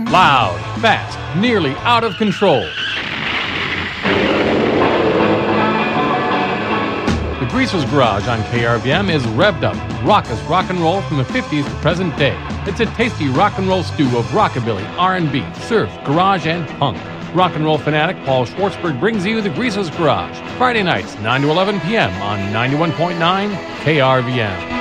Loud, fast, nearly out of control. The Greaser's Garage on KRVM is revved up, raucous rock and roll from the 50s to present day. It's a tasty rock and roll stew of rockabilly, R&B, surf, garage, and punk. Rock and roll fanatic Paul Schwartzberg brings you The Greaser's Garage, Friday nights, 9 to 11 p.m. on 91.9 KRVM.